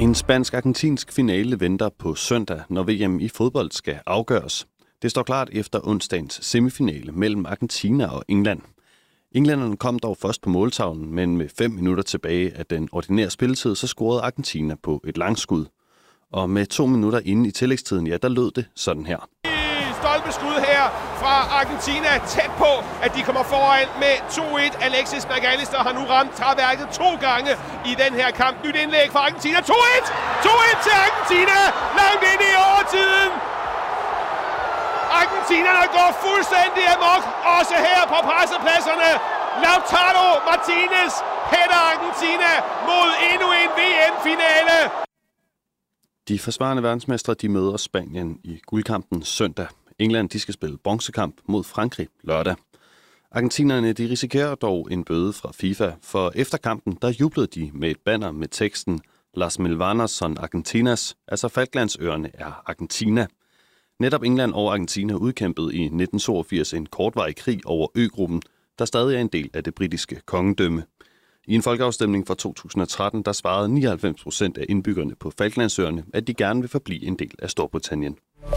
En spansk-argentinsk finale venter på søndag, når VM i fodbold skal afgøres. Det står klart efter onsdagens semifinale mellem Argentina og England. Englænderne kom dog først på måltavlen, men med 5 minutter tilbage af den ordinære spilletid, så scorede Argentina på et langskud. Og med 2 minutter inde i tillægstiden, ja, der lød det sådan her. Stolpeskud her fra Argentina, tæt på, at de kommer foran med 2-1. Alexis McAllister har nu ramt træværket 2 gange i den her kamp. Nyt indlæg fra Argentina. 2-1! 2-1 til Argentina! Langt ind i overtiden! Argentinerne går fuldstændig amok, også her på pressepladserne. Lautaro Martinez hætter Argentina mod endnu en VM-finale. De forsvarende verdensmestre de møder Spanien i guldkampen søndag. England de skal spille bronzekamp mod Frankrig lørdag. Argentinerne de risikerer dog en bøde fra FIFA, for efter kampen der jublede de med et banner med teksten Las Malvinas son Argentinas, altså Falklandsøerne er Argentina. Netop England og Argentina udkæmpede i 1982 en kortvarig krig over øgruppen, der stadig er en del af det britiske kongedømme. I en folkeafstemning fra 2013, der svarede 99% af indbyggerne på Falklandsøerne, at de gerne vil forblive en del af Storbritannien.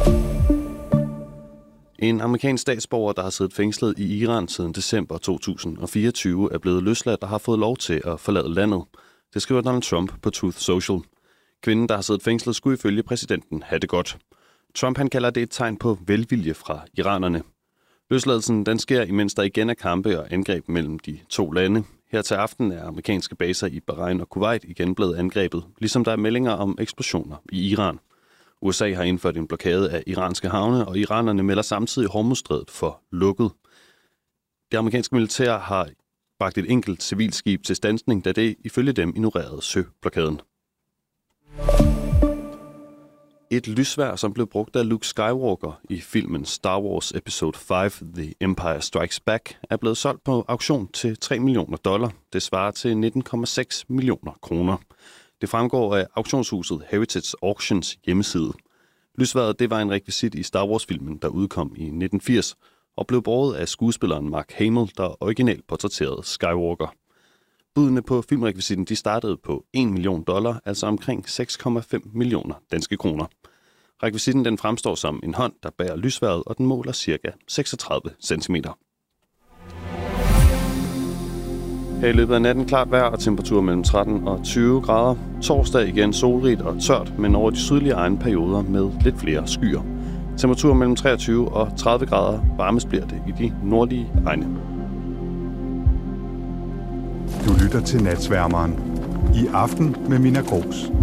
En amerikansk statsborger, der har siddet fængslet i Iran siden december 2024, er blevet løsladt og har fået lov til at forlade landet. Det skriver Donald Trump på Truth Social. Kvinden, der har siddet fængslet, skulle ifølge præsidenten have det godt. Trump han kalder det et tegn på velvilje fra iranerne. Løsladelsen den sker, imens der igen er kampe og angreb mellem de to lande. Her til aften er amerikanske baser i Bahrain og Kuwait igen blevet angrebet, ligesom der er meldinger om eksplosioner i Iran. USA har indført en blokade af iranske havne, og iranerne melder samtidig Hormuzstrædet for lukket. Det amerikanske militær har bragt et enkelt civilskib til standsning, da det ifølge dem ignorerede søblokaden. Et lysvær, som blev brugt af Luke Skywalker i filmen Star Wars Episode 5, The Empire Strikes Back, er blevet solgt på auktion til $3 millioner. Det svarer til 19,6 millioner kroner. Det fremgår af auktionshuset Heritage Auctions hjemmeside. Lysværet det var en rekvisit i Star Wars-filmen, der udkom i 1980, og blev båret af skuespilleren Mark Hamill, der originalt portrætterede Skywalker. Budene på filmrekvisitten de startede på $1 million, altså omkring 6,5 millioner danske kroner. Rekvisitten den fremstår som en hånd, der bærer lysværet, og den måler ca. 36 cm. Her i løbet af natten klart vejr og temperatur mellem 13 og 20 grader. Torsdag igen solrigt og tørt, men over de sydlige egne perioder med lidt flere skyer. Temperatur mellem 23 og 30 grader. Varmest bliver det i de nordlige egne. Du lytter til Natsværmeren. I aften med Mina Gros.